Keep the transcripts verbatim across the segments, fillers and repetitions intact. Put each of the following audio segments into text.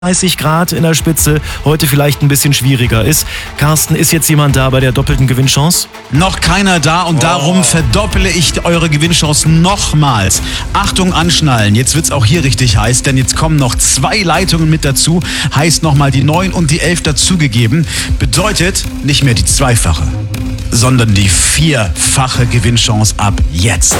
dreißig Grad in der Spitze, heute vielleicht ein bisschen schwieriger ist. Carsten, ist jetzt jemand da bei der doppelten Gewinnchance? Noch keiner da und oh. darum verdopple ich eure Gewinnchance nochmals. Achtung, anschnallen, jetzt wird's auch hier richtig heiß, denn jetzt kommen noch zwei Leitungen mit dazu. Heißt nochmal die neun und die elf dazugegeben. Bedeutet nicht mehr die zweifache, sondern die vierfache Gewinnchance ab jetzt.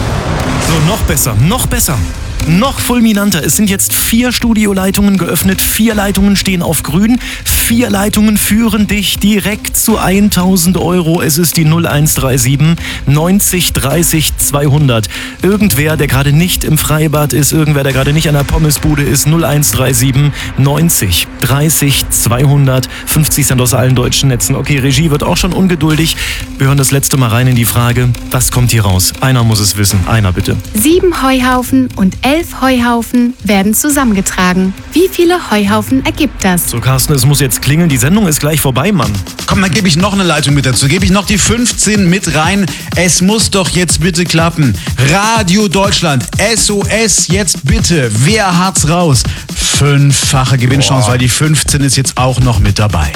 So, noch besser, noch besser. Noch fulminanter. Es sind jetzt vier Studioleitungen geöffnet. Vier Leitungen stehen auf grün. Vier Leitungen führen dich direkt zu tausend Euro. Es ist die null eins drei sieben neunzig dreißig zweihundert. Irgendwer, der gerade nicht im Freibad ist, irgendwer, der gerade nicht an der Pommesbude ist, null eins drei sieben neunzig dreißig zweihundert. fünfzig Cent aus allen deutschen Netzen. Okay, Regie wird auch schon ungeduldig. Wir hören das letzte Mal rein in die Frage. Was kommt hier raus? Einer muss es wissen. Einer bitte. Sieben Heuhaufen und elf Heuhaufen werden zusammengetragen. Wie viele Heuhaufen ergibt das? So, Carsten, es muss jetzt klingeln. Die Sendung ist gleich vorbei, Mann. Komm, dann gebe ich noch eine Leitung mit dazu. Gebe ich noch die fünfzehn mit rein. Es muss doch jetzt bitte klappen. Radio Deutschland, S O S, jetzt bitte. Wer hat's raus? Fünffache Gewinnchance, Boah. weil die fünfzehn ist jetzt auch noch mit dabei.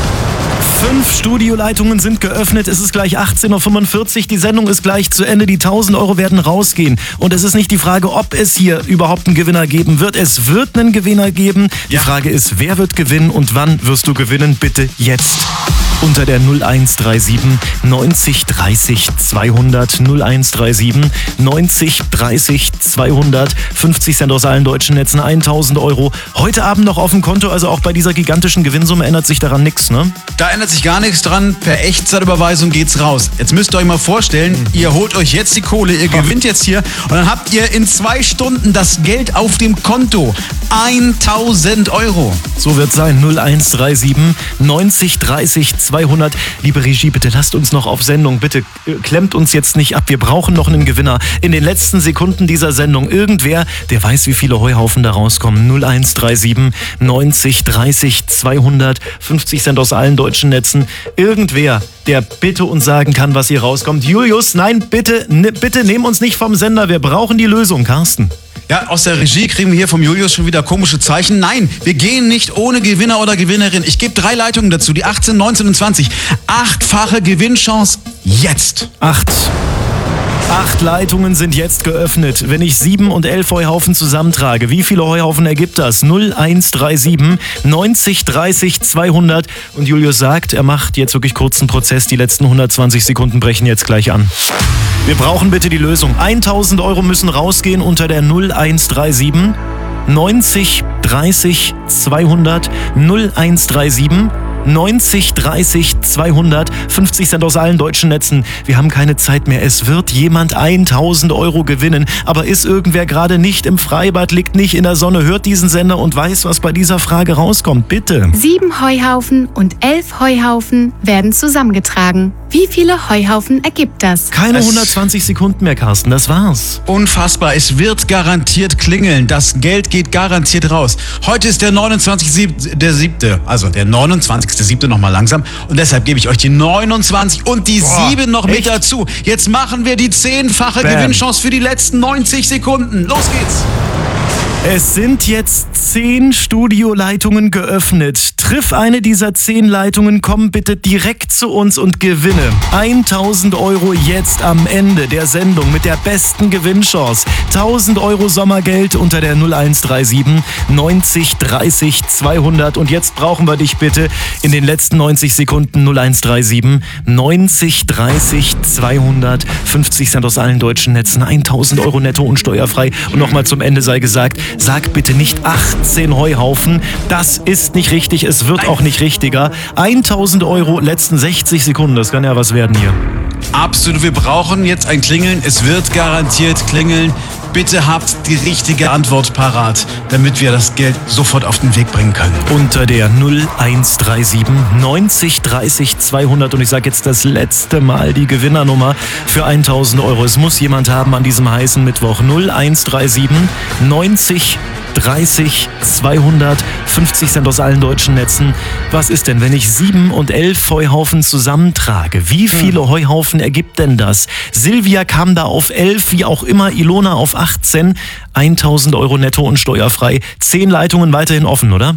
Fünf Studioleitungen sind geöffnet. Es ist gleich achtzehn Uhr fünfundvierzig. Die Sendung ist gleich zu Ende. Die tausend Euro werden rausgehen. Und es ist nicht die Frage, ob es hier überhaupt einen Gewinner geben wird. Es wird einen Gewinner geben. Die ja. Frage ist, wer wird gewinnen und wann wirst du gewinnen? Bitte jetzt. Unter der null eins drei sieben neunzig dreißig zweihundert, null eins drei sieben neunzig dreißig zweihundert, fünfzig Cent aus allen deutschen Netzen, tausend Euro. Heute Abend noch auf dem Konto, also auch bei dieser gigantischen Gewinnsumme ändert sich daran nichts, ne? Da ändert sich gar nichts dran, per Echtzeitüberweisung geht's raus. Jetzt müsst ihr euch mal vorstellen, mhm. ihr holt euch jetzt die Kohle, ihr gewinnt jetzt hier und dann habt ihr in zwei Stunden das Geld auf dem Konto. tausend Euro. So wird's sein, null eins drei sieben neunzig dreißig zweihundert. Liebe Regie, bitte lasst uns noch auf Sendung. Bitte klemmt uns jetzt nicht ab. Wir brauchen noch einen Gewinner. In den letzten Sekunden dieser Sendung. Irgendwer, der weiß, wie viele Heuhaufen da rauskommen. null eins drei sieben neunzig dreißig zweihundert. fünfzig Cent aus allen deutschen Netzen. Irgendwer, der bitte uns sagen kann, was hier rauskommt. Julius, nein, bitte, ne, bitte nehm uns nicht vom Sender. Wir brauchen die Lösung, Carsten. Ja, aus der Regie kriegen wir hier vom Julius schon wieder komische Zeichen. Nein, wir gehen nicht ohne Gewinner oder Gewinnerin. Ich gebe drei Leitungen dazu, die achtzehn, neunzehn und zwanzig. Achtfache Gewinnchance jetzt. Acht. Acht Leitungen sind jetzt geöffnet. Wenn ich sieben und elf Heuhaufen zusammentrage, wie viele Heuhaufen ergibt das? null eins drei sieben neunzig dreißig zweihundert. Und Julius sagt, er macht jetzt wirklich kurzen Prozess. Die letzten hundertzwanzig Sekunden brechen jetzt gleich an. Wir brauchen bitte die Lösung. tausend Euro müssen rausgehen unter der null eins drei sieben neunzig dreißig zweihundert, null eins drei sieben neunzig dreißig zweihundert, fünfzig Cent aus allen deutschen Netzen. Wir haben keine Zeit mehr. Es wird jemand tausend Euro gewinnen. Aber ist irgendwer gerade nicht im Freibad, liegt nicht in der Sonne, hört diesen Sender und weiß, was bei dieser Frage rauskommt? Bitte. Sieben Heuhaufen und elf Heuhaufen werden zusammengetragen. Wie viele Heuhaufen ergibt das? Keine hundertzwanzig Sekunden mehr, Carsten. Das war's. Unfassbar. Es wird garantiert klingeln. Das Geld geht garantiert raus. Heute ist der neunundzwanzigste der siebte. Also der neunundzwanzigste siebte nochmal langsam. Und deshalb gebe ich euch die neunundzwanzig und die Boah, sieben noch echt? mit dazu. Jetzt machen wir die zehnfache Bam. Gewinnchance für die letzten neunzig Sekunden. Los geht's. Es sind jetzt zehn Studioleitungen geöffnet. Triff eine dieser zehn Leitungen, komm bitte direkt zu uns und gewinne tausend Euro jetzt am Ende der Sendung mit der besten Gewinnchance. tausend Euro Sommergeld unter der null eins drei sieben neunzig dreißig zweihundert. Und jetzt brauchen wir dich bitte in den letzten neunzig Sekunden. Null eins drei sieben neunzig dreißig zweihundert, fünfzig Cent aus allen deutschen Netzen, tausend Euro netto und steuerfrei. Und nochmal zum Ende sei gesagt, sag bitte nicht achtzehn Heuhaufen. Das ist nicht richtig, es wird auch nicht richtiger. tausend Euro, letzten sechzig Sekunden, das kann ja was werden hier. Absolut, wir brauchen jetzt ein Klingeln. Es wird garantiert klingeln. Bitte habt die richtige Antwort parat, damit wir das Geld sofort auf den Weg bringen können. Unter der null eins drei sieben neunzig dreißig zweihundert. Und ich sage jetzt das letzte Mal die Gewinnernummer für tausend Euro. Es muss jemand haben an diesem heißen Mittwoch. null eins drei sieben neunzig dreißig zweihundert, fünfzig Cent aus allen deutschen Netzen. Was ist denn, wenn ich sieben und elf Heuhaufen zusammentrage? Wie viele Heuhaufen ergibt denn das? Silvia kam da auf elf, wie auch immer, Ilona auf achtzehn. tausend Euro netto und steuerfrei. Zehn Leitungen weiterhin offen, oder?